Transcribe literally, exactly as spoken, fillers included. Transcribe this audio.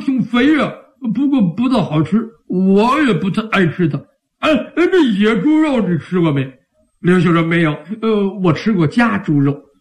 挺肥呀、啊，不过不大好吃，我也不太爱吃它。哎哎，这野猪肉你吃过没？刘先生没有，呃，我吃过家猪肉，